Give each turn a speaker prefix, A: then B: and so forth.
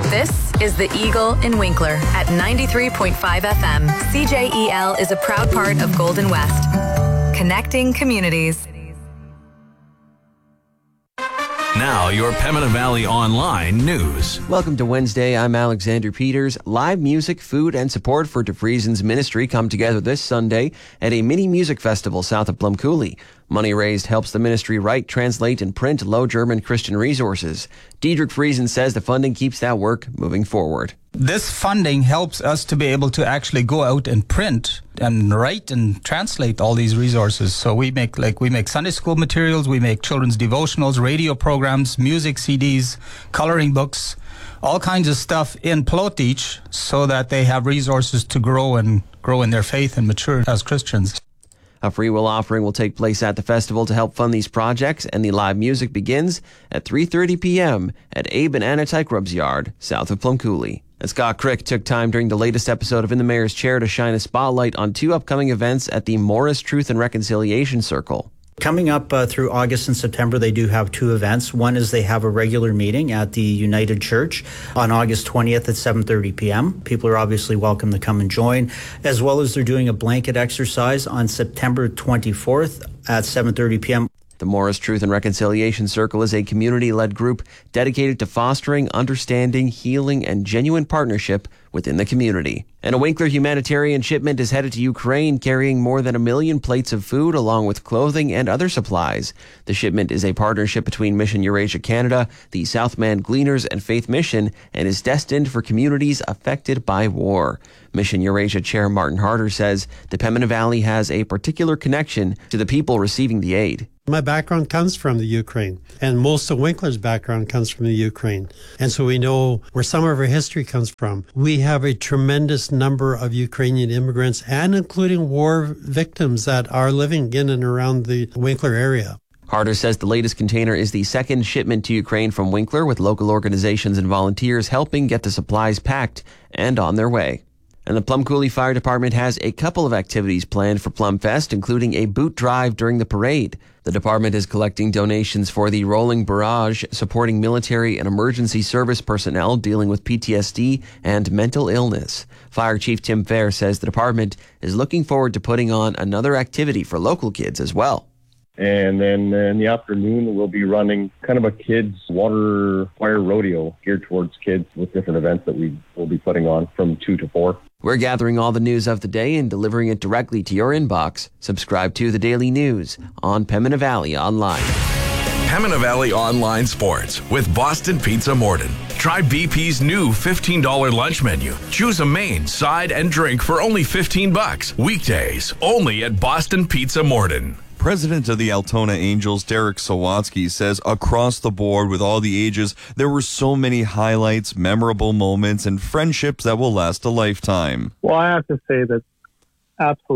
A: This is The Eagle in Winkler at 93.5 FM. CJEL is a proud part of Golden West. Connecting communities.
B: Now, your Pembina Valley Online news.
C: Welcome to Wednesday. I'm Alexander Peters. Live music, food, and support for DeFriesen's ministry come together this Sunday at a mini music festival south of Plum Coulee. Money raised helps the ministry write, translate, and print Low German Christian resources. Diedrich Friesen says the funding keeps that work moving forward.
D: This funding helps us to be able to actually go out and print and write and translate all these resources. So we make Sunday school materials, we make children's devotionals, radio programs, music CDs, coloring books, all kinds of stuff in Plotich so that they have resources to grow in their faith and mature as Christians.
C: A free will offering will take place at the festival to help fund these projects, and the live music begins at 3:30 p.m. at Abe and Anna Tykrub's yard, south of Plum Coulee. And Scott Crick took time during the latest episode of In the Mayor's Chair to shine a spotlight on two upcoming events at the Morris Truth and Reconciliation Circle.
E: Coming up through August and September, they do have two events. One is they have a regular meeting at the United Church on August 20th at 7:30 p.m. People are obviously welcome to come and join, as well as they're doing a blanket exercise on September 24th at 7:30 p.m.
C: The Morris Truth and Reconciliation Circle is a community-led group dedicated to fostering, understanding, healing, and genuine partnership within the community. And a Winkler humanitarian shipment is headed to Ukraine carrying more than 1 million plates of food along with clothing and other supplies. The shipment is a partnership between Mission Eurasia Canada, the Southman Gleaners, and Faith Mission and is destined for communities affected by war. Mission Eurasia Chair Martin Harder says the Pembina Valley has a particular connection to the people receiving the aid.
F: My background comes from the Ukraine, and most of Winkler's background comes from the Ukraine. And so we know where some of our history comes from. We have a tremendous number of Ukrainian immigrants, and including war victims that are living in and around the Winkler area.
C: Harder says the latest container is the second shipment to Ukraine from Winkler, with local organizations and volunteers helping get the supplies packed and on their way. And the Plum Coulee Fire Department has a couple of activities planned for Plum Fest, including a boot drive during the parade. The department is collecting donations for the Rolling Barrage, supporting military and emergency service personnel dealing with PTSD and mental illness. Fire Chief Tim Fair says the department is looking forward to putting on another activity for local kids as well.
G: And then in the afternoon, we'll be running kind of a kids' water fire rodeo geared towards kids with different events that we will be putting on from 2 to 4.
C: We're gathering all the news of the day and delivering it directly to your inbox. Subscribe to The Daily News on Pembina Valley Online.
B: Pembina Valley Online Sports with Boston Pizza Morden. Try BP's new $15 lunch menu. Choose a main, side, and drink for only $15. Weekdays, only at Boston Pizza Morden.
H: President of the Altona Angels, Derek Sawatsky, says across the board with all the ages, there were so many highlights, memorable moments, and friendships that will last a lifetime.
I: Well, I have to say that absolutely